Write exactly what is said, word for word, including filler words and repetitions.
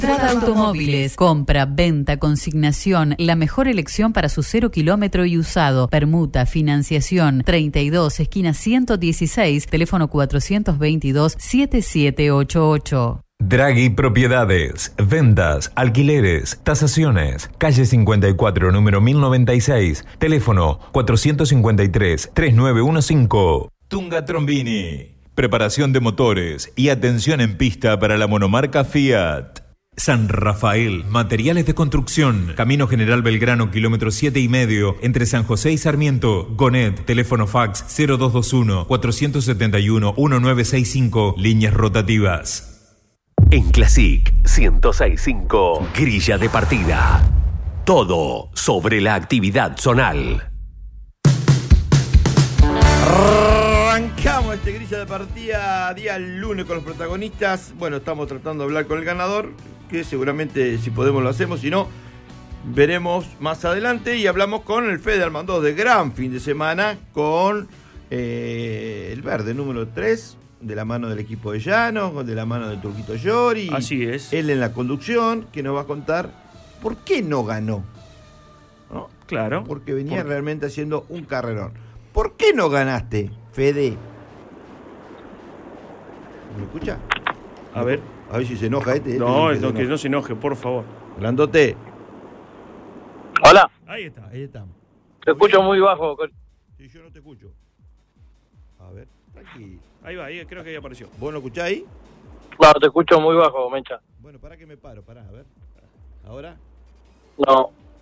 Trada Automóviles. Compra, venta, consignación. La mejor elección para su cero kilómetro y usado. Permuta, financiación. treinta y dos, esquina ciento dieciséis. Teléfono cuatrocientos veintidós, setenta y siete ochenta y ocho. Draghi Propiedades, ventas, alquileres, tasaciones, calle cincuenta y cuatro, número mil noventa y seis, teléfono cuatrocientos cincuenta y tres, treinta y nueve quince. Tunga Trombini, preparación de motores y atención en pista para la monomarca Fiat. San Rafael, materiales de construcción, Camino General Belgrano, kilómetro siete y medio, entre San José y Sarmiento. Gonet, teléfono fax cero dos dos uno, cuatrocientos setenta y uno, diecinueve sesenta y cinco, líneas rotativas. En Classic ciento seis punto cinco, grilla de partida. Todo sobre la actividad zonal. Arrancamos este grilla de partida día lunes con los protagonistas. Bueno, estamos tratando de hablar con el ganador, que seguramente si podemos lo hacemos, si no, veremos más adelante. Y hablamos con el Fede Armando de gran fin de semana con eh, el verde número tres. De la mano del equipo de Llano, de la mano del Turquito Llori. Así es. Él en la conducción, que nos va a contar por qué no ganó. ¿No? Claro. Porque venía ¿Por? realmente haciendo un carrerón. ¿Por qué no ganaste, Fede? ¿Me escucha? A ver. A ver si se enoja este. este No, que no, se que enoja. no se enoje, por favor. Grandote. Hola. Ahí está. Ahí estamos. Te escucho muy bajo. Sí, yo no te escucho. A ver, tranquilo. Ahí va, ahí creo que ahí apareció. ¿Vos lo escuchás ahí? Claro, te escucho muy bajo, Mencha. Bueno, para que me paro, pará, a ver. ¿Ahora? No.